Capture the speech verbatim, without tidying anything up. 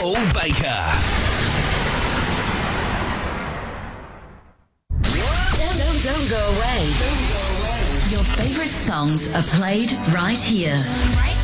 Paul Baker. Don't, don't, don't go away. Don't go away. Your favorite songs are played right here. Right